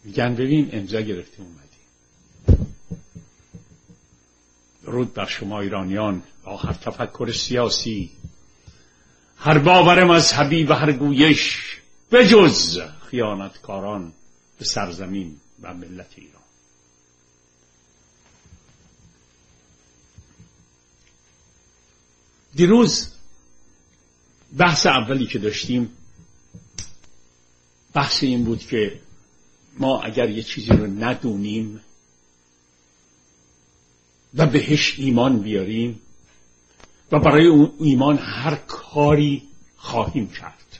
میگن ببین امضا گرفته اومدی. درود بر شما ایرانیان با هر تفکر سیاسی، هر باور مذهبی و هر گویش بجز خیانتکاران به سرزمین و ملت ایران. دیروز بحث اولی که داشتیم بحث این بود که ما اگر یه چیزی رو ندونیم و بهش ایمان بیاریم و برای اون ایمان هر کاری خواهیم کرد.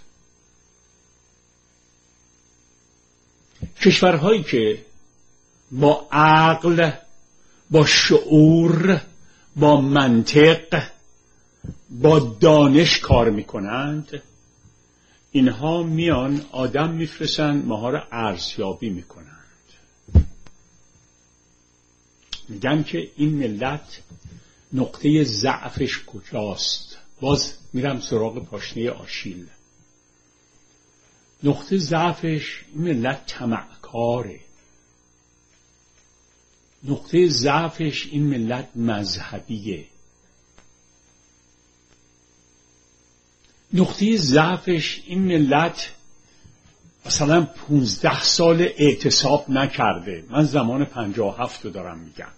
کشورهایی که با عقل، با شعور، با منطق، با دانش کار میکنند، اینها میان آدم میفرستن ماها رو ارزیابی میکنند. میگن که این ملت نقطه ضعفش کجاست. باز میرم سراغ پاشنه آشیل. نقطه ضعفش این ملت طمعکاره. نقطه ضعفش این ملت مذهبیه. نقطه ضعفش این ملت مثلا 15 سال اعتصاب نکرده. من زمان 57 رو دارم میگم.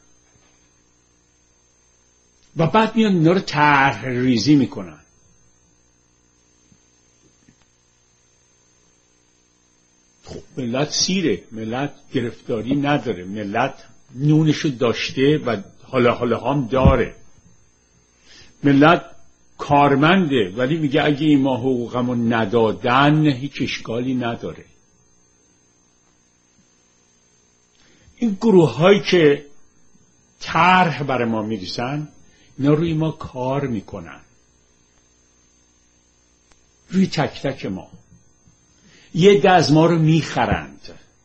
و بعد میان اینا رو طرح ریزی میکنن. خب ملت سیره، ملت گرفتاری نداره، ملت نونشو داشته و حالا هم داره. ملت کارمنده ولی میگه اگه این ما حقوقمو ندادن هیچ اشکالی نداره. این گروه هایی که طرح برای ما میریزن اینا روی ما کار میکنن، روی تک تک ما. یه عده از ما رو میخرند.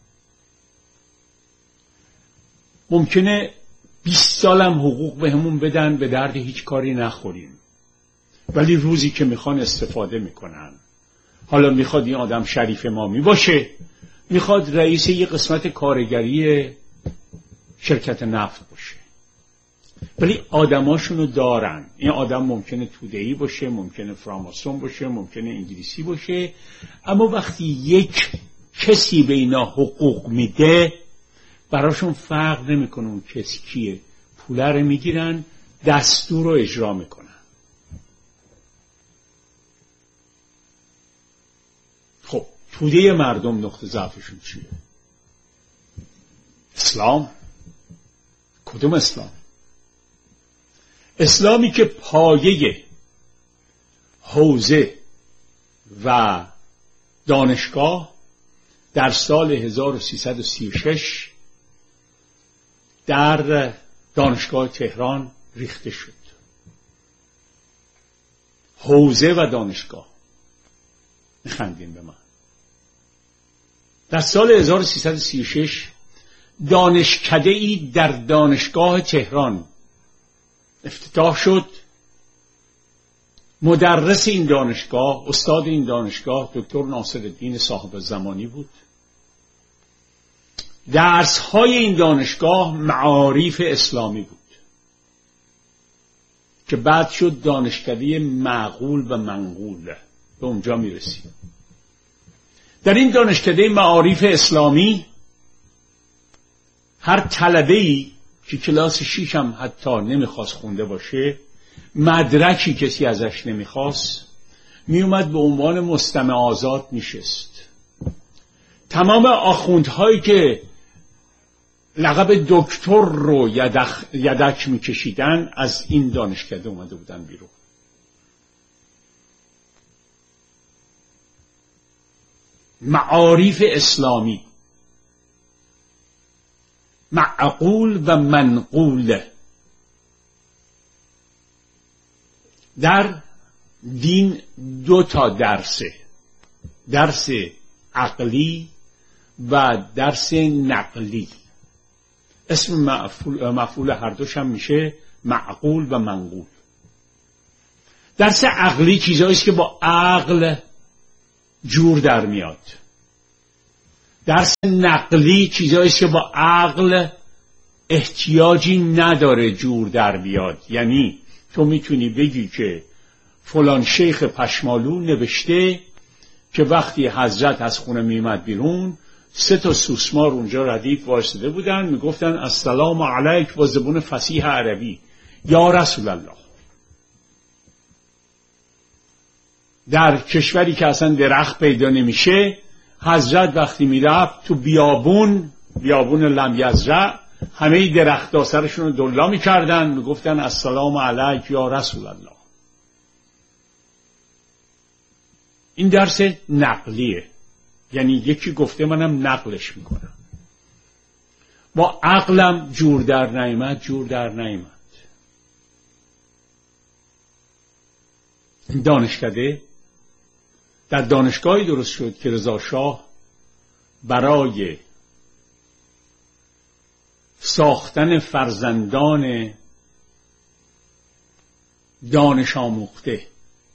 ممکنه 20 سالم حقوق بهمون بدن، به درد هیچ کاری نخوریم، ولی روزی که میخوان استفاده میکنن. حالا میخواد این آدم شریف ما باشه، میخواد رئیس یه قسمت کارگری شرکت نفت باشه، ولی آدماشونو دارن. این آدم ممکنه توده‌ای باشه، ممکنه فراماسون باشه، ممکنه انگلیسی باشه، اما وقتی یک کسی به اینا حقوق میده براشون فرق نمیکنه اون کسی کیه. پوله رو میگیرن، دستور رو اجرا میکنن. خب توده مردم نقطه ضعفشون چیه؟ اسلام. کدوم اسلام؟ اسلامی که پایه حوزه و دانشگاه در سال 1336 در دانشگاه تهران ریخته شد. حوزه و دانشگاه. میخندین به من. در سال 1336 دانشکده‌ای در دانشگاه تهران افتتاح شد. مدرس این دانشگاه، استاد این دانشگاه دکتر ناصرالدین صاحب زمانی بود. درس‌های این دانشگاه معارف اسلامی بود که بعد شد دانشکده معقول و منقول. به اونجا میرسیم. در این دانشکده معارف اسلامی هر طلبه‌ای که کلاس 6 هم حتی نمیخواست خونده باشه، مدرکی کسی ازش نمیخواست، میومد به عنوان مستمع آزاد میشست. تمام آخوندهایی که لقب دکتر رو یدک میکشیدن از این دانشکده اومده بودن بیرون. معارف اسلامی معقول و منقول. در دین 2 تا درسه، درس عقلی و درس نقلی. اسم مفعول هر دوش هم میشه معقول و منقول. درس عقلی چیزاییست که با عقل جور در میاد. درس نقلی چیزاییست که با عقل احتیاجی نداره جور در بیاد. یعنی تو میتونی بگی که فلان شیخ پشمالو نوشته که وقتی حضرت از خونه میمد بیرون 3 سوسمار اونجا ردیف وایساده بودن میگفتن السلام علیک با زبون فصیح عربی یا رسول الله. در کشوری که اصلا درخت پیدا نمیشه حضرت وقتی میرفت تو بیابون لم یزرع همه درخت‌ها سرشون رو دلا میکردن میگفتن السلام علیک یا رسول الله. این درس نقلیه، یعنی یکی گفته منم نقلش میکنم. با عقلم جور در نیامد. این دانشکده در دانشگاهی درست شد که رضا شاه برای ساختن فرزندان دانش آموخته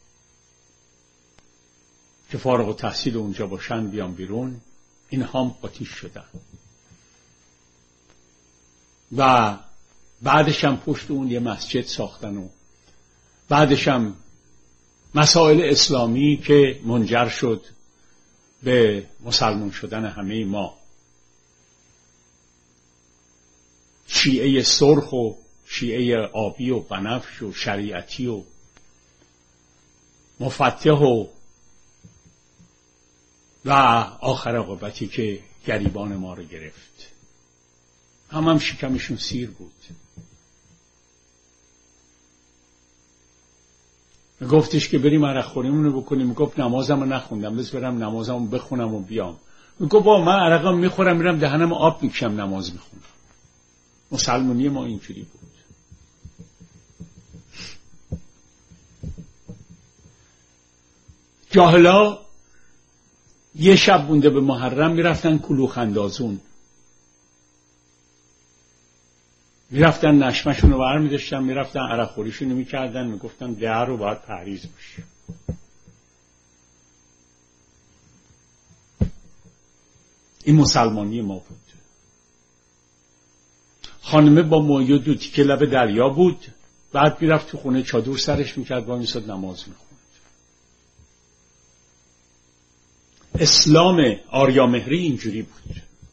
که فارغ التحصیل اونجا باشن بیان بیرون، این هم آتیش شدن و بعدش هم پشت اون یه مسجد ساختن و بعدش هم مسائل اسلامی که منجر شد به مسلمان شدن همه ما. شیعه سرخ و شیعه آبی و بنفش و شریعتی و مفتح و آخر عاقبتی که گریبان ما رو گرفت. هم شکمشون سیر بود. گفتش که بریم عرق خوریمونو بکنیم. گفت نمازمو نخوندم، بس برم نمازمو بخونم و بیام. گفت با من عرقم میخورم میرم دهنم آب میکشم نماز میخونم. مسلمانی ما اینجوری بود. جاهلا یه شب بونده به محرم میرفتن کلوخ اندازون، میرفتن نشمشون رو برمی‌داشتن، میرفتن عرق خوریشون رو میکردن، میگفتن ده رو باید پرهیز باشه. این مسلمانی ما بود. خانمه با مایه 2 تیکه لب دریا بود، بعد میرفت تو خونه چادر سرش میکرد با میساد نماز میخوند. اسلام آریامهری اینجوری بود.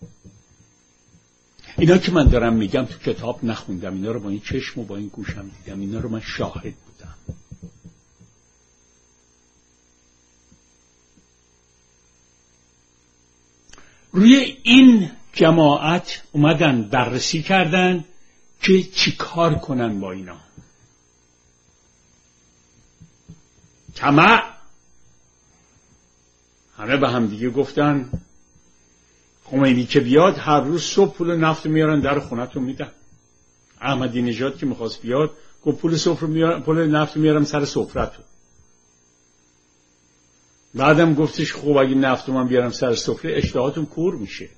اینا که من دارم میگم تو کتاب نخوندم، اینا رو با این چشم و با این گوشم دیدم، اینا رو من شاهد بودم. روی این جماعت اومدن بررسی کردن که چی کار کنن با اینا. طمع. همه به هم دیگه گفتن خمینی که بیاد هر روز صبح پول نفت میارن در خونتون میدن. احمدی نژاد که میخواست بیاد گفت پول نفت میارم سر سفرتون. بعدم گفتش خب اگه نفت من بیارم سر سفره اشتهاتون کور میشه.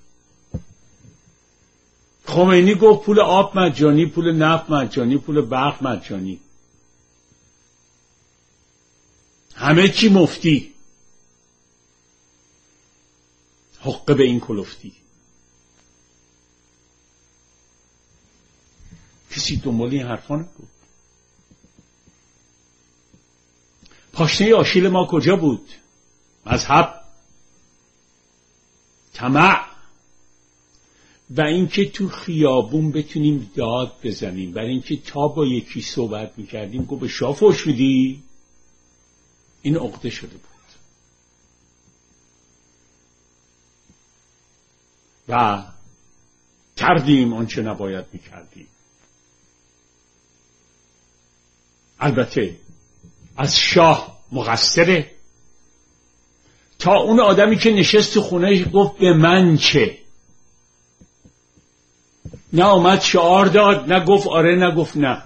خمینی گفت پول آب مجانی، پول نفت مجانی، پول برق مجانی، همه چی مفتی. حقه به این کلفتی. کسی دنبال این حرفا نبود. پاشنه آشیل ما کجا بود؟ مذهب، طمع و اینکه تو خیابون بتونیم داد بزنیم. برای اینکه تا با یکی صحبت میکردیم گفت به شاه فحش میدی، این عقده شده بود و کردیم آنچه نباید میکردیم. البته از شاه مقصره تا اون آدمی که نشست تو خونه گفت به من چه، نه اومد شعار داد، نه گفت آره نه گفت نه.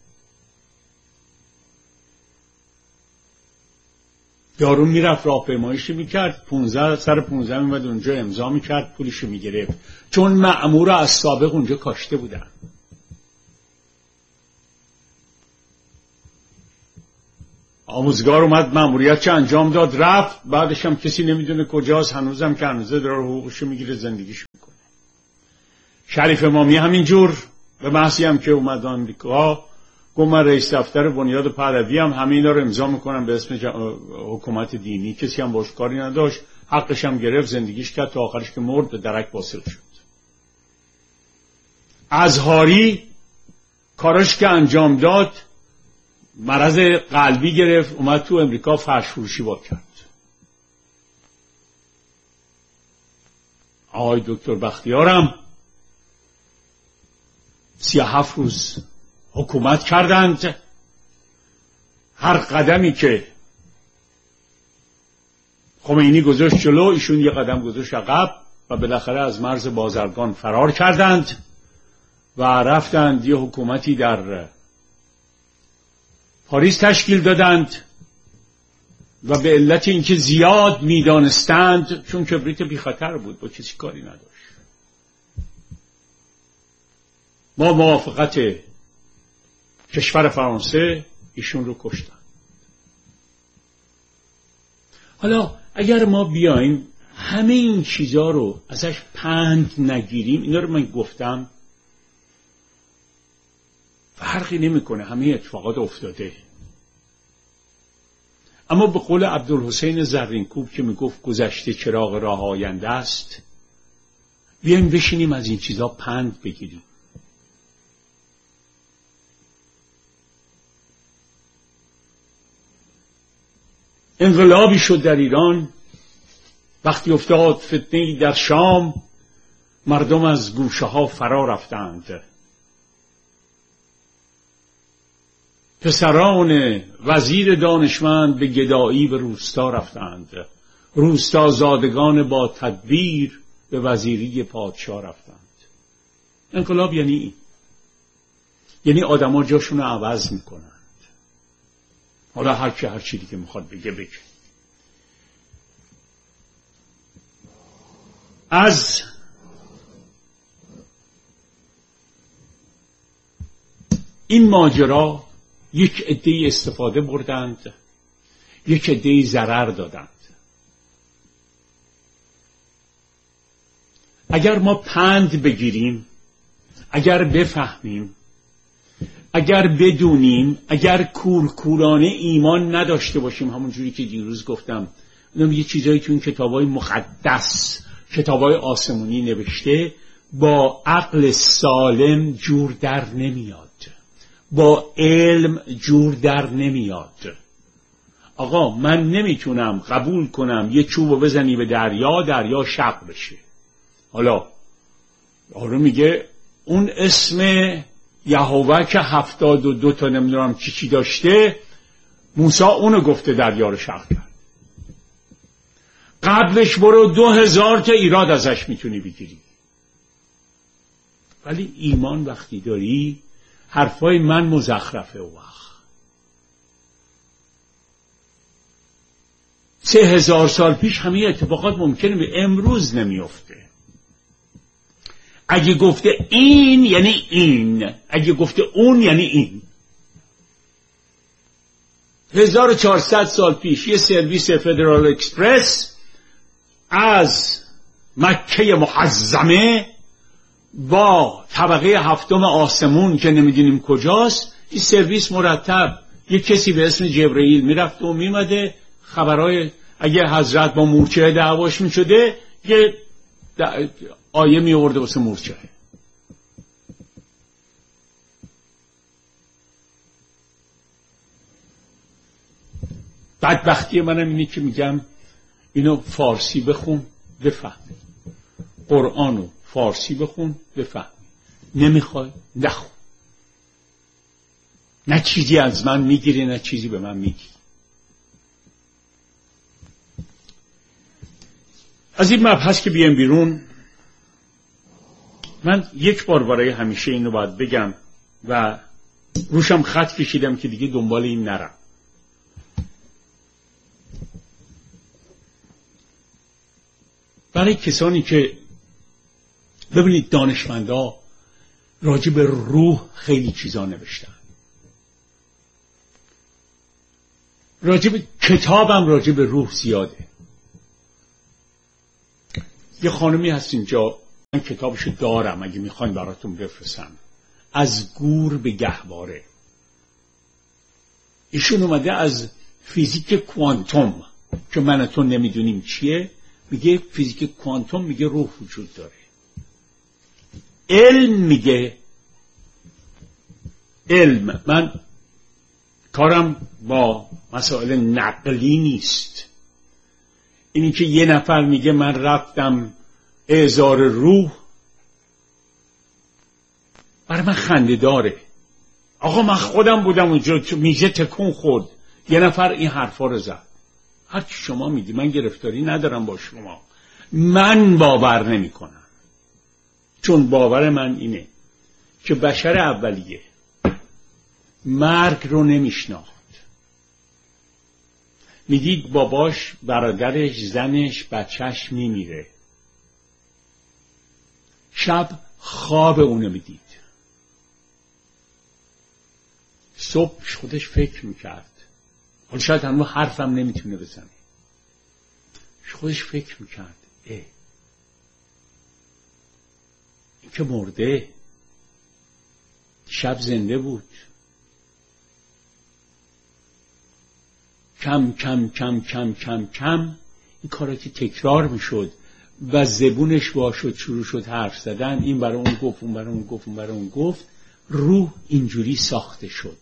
یارو میرفت راهپیماییشو میکرد، 15 میمد اونجا امضا میکرد، پولشو میگرفت، چون مأمور از سابق اونجا کاشته بودن. آموزگار اومد مأموریت چه انجام داد رفت، بعدش هم کسی نمیدونه کجاست، هنوزم که هنوزه داره حقوقشو میگیره زندگیش میکنه. شریف امامی همینجور، به محضی هم که اومد آمریکا گفت من رئیس دفتر بنیاد پهلوی هم همه اینا رو امضا میکنم به اسم حکومت دینی. کسی هم باش کاری نداشت، حقش هم گرفت، زندگیش کرد تا آخرش که مرد به درک واصل شد. ازهاری کارش که انجام داد مرض قلبی گرفت، اومد تو امریکا فرش فروشی با کرد. آقای دکتر بختیارم 37 روز حکومت کردند. هر قدمی که خمینی گذاشت جلو ایشون یه قدم گذاشت عقب و بالاخره از مرز بازرگان فرار کردند و رفتند یه حکومتی در پاریس تشکیل دادند و به علت اینکه زیاد میدانستند، چون کبریت بی خطر بود با کسی کاری نداشت، با موافقت کشور فرانسه ایشون رو کشتن. حالا اگر ما بیایم همه این چیزا رو ازش پند نگیریم، اینا رو من گفتم فرقی نمیکنه، همه اتفاقات افتاده. اما به قول عبدالحسین زرینکوب که میگفت گذشته چراغ راه آینده است، بیایم بشینیم از این چیزا پند بگیریم. انقلابی شد در ایران، وقتی افتاد فتنه‌ای در شام، مردم از گوشه ها فرا رفتند. پسران وزیر دانشمند به گدایی به روستا رفتند، روستا زادگان با تدبیر به وزیری پادشاه رفتند. انقلاب یعنی این، یعنی آدم ها جاشون رو عوض میکنند. حالا هر چی دیگه میخواد بگه. از این ماجرا یک عده‌ای استفاده بردند، یک عده‌ای ضرر دادند. اگر ما پند بگیریم، اگر بفهمیم، اگر بدونیم، اگر کورکورانه ایمان نداشته باشیم، همون جوری که دیروز گفتم، اونم یه چیزایی که اون کتابای مقدس، کتابای آسمونی نوشته، با عقل سالم جور در نمیاد، با علم جور در نمیاد. آقا من نمیتونم قبول کنم یه چوبو بزنی به دریا، دریا شق بشه. حالا میگه اون اسم یهوه که 72 تا نمیدونم چی داشته، موسی اونو گفته دریا رو شق کرد. قبلش برو 2000 تا ایراد ازش میتونی بگیری. ولی ایمان وقتی داری، حرفای من مزخرفه. و وقت 3000 سال پیش همه اتفاقات ممکنه به امروز نمیفته. اگه گفته این یعنی این، اگه گفته اون یعنی این. 1400 سال پیش یه سرویس فدرال اکسپرس از مکه محزمه با طبقه هفتم آسمون که نمیدونیم کجاست، این سرویس مرتب یه کسی به اسم جبرئیل میرفت و میمده خبرهای، اگه حضرت با مورچه دعواش میشده یه آیه می آورده واسه مورچه. بدبختی منم اینه که میگم اینو فارسی بخون بفهمی، قرآنو فارسی بخون بفهمی. نمیخوای نخون، نه چیزی از من میگیری نه چیزی به من میگی. از این مبحث که بیام بیرون، من یک بار برای همیشه اینو باید بگم و روشم خط کشیدم که دیگه دنبال این نرم. برای کسانی که ببینید دانشمندا راجع به روح خیلی چیزا نوشتن. راجب کتابم راجب روح زیاده. یه خانمی هست اینجا، من کتابشو دارم، اگه میخواین براتون بفرستم، از گور به گهواره. ایشون اومده از فیزیک کوانتوم که من و تو نمیدونیم چیه، میگه فیزیک کوانتوم میگه روح وجود داره. علم میگه، علم، من کارم با مسائل نقلی نیست، اینی که یه نفر میگه من رفتم اعزار روح، برای من خنده داره. آقا من خودم بودم اونجا، میزه تکون خورد، یه نفر این حرفا رو زد. هرچی شما میدی، من گرفتاری ندارم با شما، من باور نمی کنم. چون باور من اینه که بشر اولیه مرگ رو نمیشناخت. میدید باباش، برادرش، زنش، بچهش میمیره، شب خواب اونو میدید، صبح خودش فکر میکرد، حالا شاید هنوز حرفم نمیتونه بزنه، خودش فکر میکرد این که مرده، شب زنده بود. کم کم کم کم کم کم این کارا که تکرار میشد و زبونش وا شد، شروع شد حرف زدن، این برای اون گفت، اون برای اون گفت، اون برای اون گفت، روح اینجوری ساخته شد.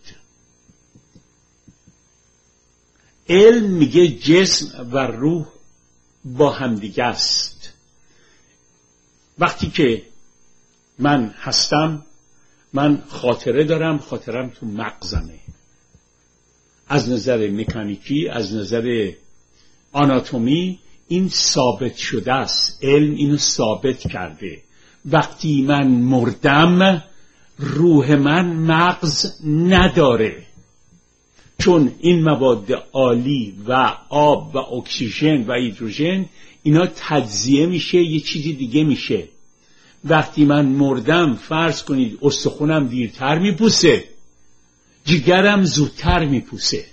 علم میگه جسم و روح با همدیگه است. وقتی که من هستم، من خاطره دارم، خاطرم تو مغزمه. از نظر مکانیکی، از نظر آناتومی این ثابت شده است، علم اینو ثابت کرده. وقتی من مردم، روح من مغز نداره، چون این مواد عالی و آب و اکسیژن و هیدروژن اینا تجزیه میشه، یه چیزی دیگه میشه. وقتی من مردم، فرض کنید استخونم دیرتر میپوسه، جگرم زودتر میپوسه.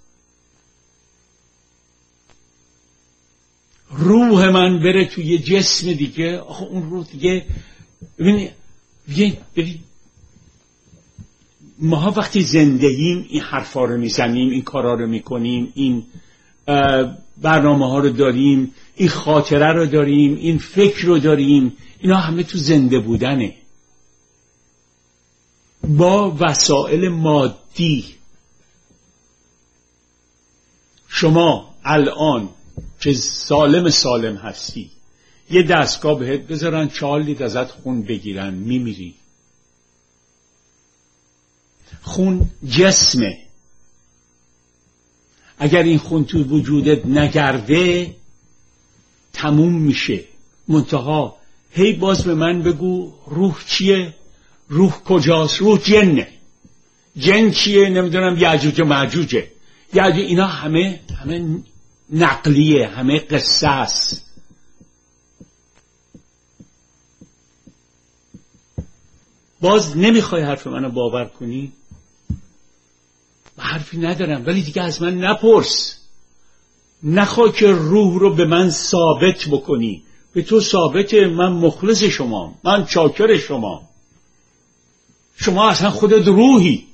روح من بره توی یه جسم دیگه، آخه اون روح دیگه، ببین ما وقتی زندگیم این حرفا رو میزنیم، این کارا رو میکنیم، این برنامه ها رو داریم، این خاطره رو داریم، این فکر رو داریم، اینا همه تو زنده بودنه. با وسایل مادی شما الان که سالم هستی، یه دستگاه بهت بذارن 4 لیتر ازت خون بگیرن، میمیری. خون جسمه، اگر این خون تو وجودت نگرده تموم میشه. منتها هی باز به من بگو روح چیه؟ روح کجاست؟ روح جنه. جن چیه؟ نمیدونم، یعجوج و معجوجه. یعنی اینا همه نقلیه، همه قصه است. باز نمیخوای حرف منو باور کنی؟ حرفی ندارم، ولی دیگه از من نپرس. نخواه که روح رو به من ثابت بکنی. به تو ثابته، من مخلص شما، من چاکر شما. شما اصلا خودت روحی.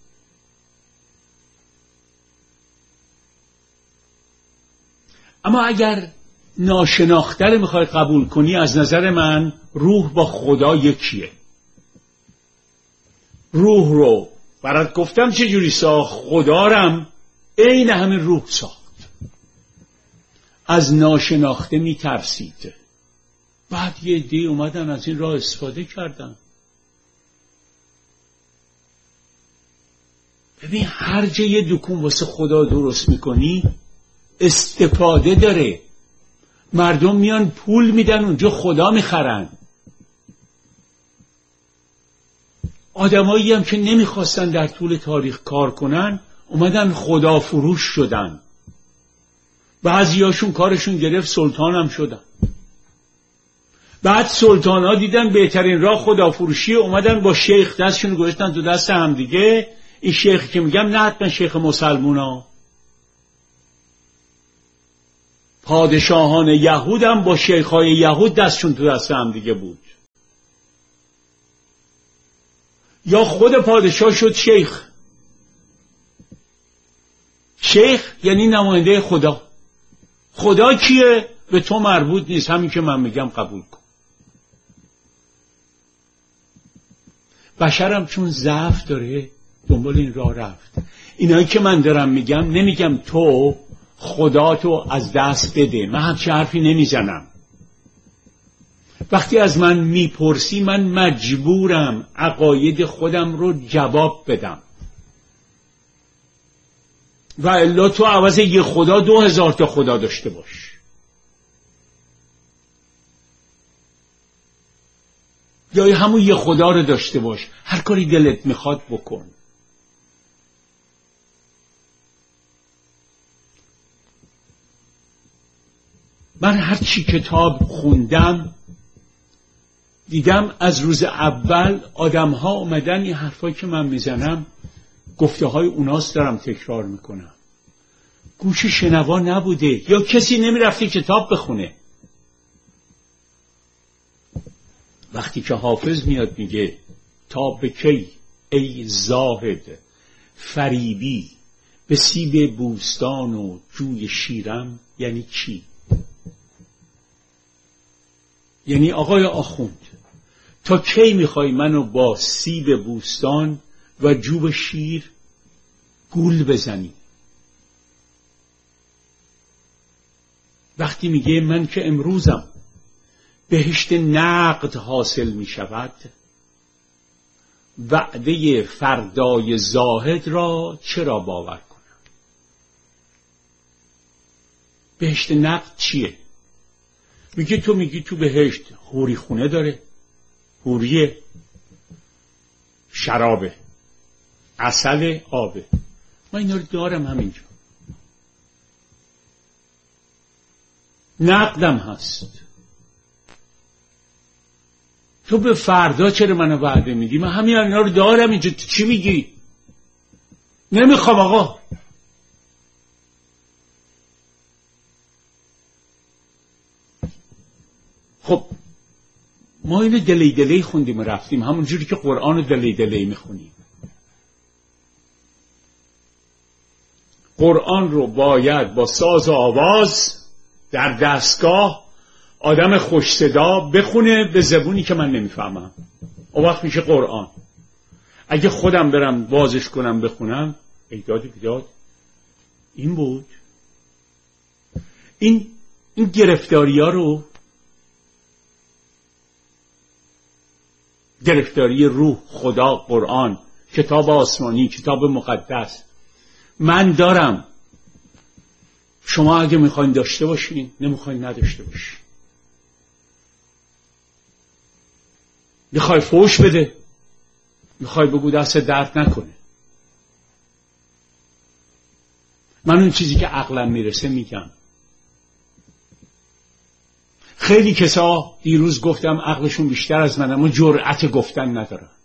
اما اگر ناشناخته رو میخوای قبول کنی، از نظر من روح با خدا یکیه. روح رو برات گفتم چجوری ساخت، خدا رم عین همین روح ساخت. از ناشناخته میترسید، بعد یه عده اومدن از این راه استفاده کردن. ببین هر جا یه دکون واسه خدا درست میکنی استفاده داره. مردم میان پول میدن اونجا خدا میخرن. آدمایی هم که نمیخواستن در طول تاریخ کار کنن اومدن خدا فروش شدن. بعضیاشون کارشون گرفت، سلطان هم شدن. بعد سلطان ها دیدن بهترین راه خدا فروشی، اومدن با شیخ دستشون گذاشتن تو دست هم دیگه. این شیخ که میگم نه حتما شیخ مسلمونا، پادشاهان یهود هم با شیخهای یهود دستشون تو دست هم دیگه بود. یا خود پادشاه شد شیخ. شیخ یعنی نماینده خدا. خدا کیه؟ به تو مربوط نیست، همین که من میگم قبول کن. بشرم چون ضعف داره دنبال این راه رفت. اینایی که من دارم میگم نمیگم تو خدا تو از دست بده، من همچه حرفی نمیزنم. وقتی از من میپرسی من مجبورم عقاید خودم رو جواب بدم، و الا تو عوض یه خدا 2000 تا خدا داشته باش. یا همون یه خدا رو داشته باش، هر کاری دلت میخواد بکن. من هر چی کتاب خوندم دیدم از روز اول آدم ها اومدن این حرفایی که من میزنم گفته های اوناست دارم تکرار میکنم. گوش شنوا نبوده یا کسی نمیرفته کتاب بخونه. وقتی که حافظ میاد میگه تا به کی ای زاهد فریبی به سیب بوستان و جوی شیرم، یعنی چی؟ یعنی آقای آخوند تا کی میخوای منو با سیب بوستان و جوب شیر گول بزنی؟ وقتی میگه من که امروزم بهشت نقد حاصل میشود، وعده فردای زاهد را چرا باور کنم؟ بهشت نقد چیه؟ میگه تو میگی تو بهشت حوری خونه داره، حوریه، شرابه، عسل، آبه. من اینا رو دارم همینجا. نقدم هست. تو به فردا چرا منو وعده میدی؟ من همین اینا رو دارم اینجا. تو چی میگی؟ نمیخوام آقا. خب ما اینو دلی دلی خوندیم و رفتیم، همون جوری که قرآن رو دلی دلی میخونیم. قرآن رو باید با ساز و آواز در دستگاه آدم خوش صدا بخونه به زبونی که من نمیفهمم. اون وقت میشه قرآن. اگه خودم برم بازش کنم بخونم، ایداد بیداد این بود. این گرفتاری ها رو، گرفتاری روح، خدا، قرآن، کتاب آسمانی، کتاب مقدس من دارم. شما اگه میخواین داشته باشین، نمیخواین نداشته باشین. میخوای فوش بده، میخوای بگو دست درد نکنه. من اون چیزی که عقلم میرسه میگم. خیلی کسا دیروز گفتم عقلشون بیشتر از منه اما جرأت گفتن ندارن.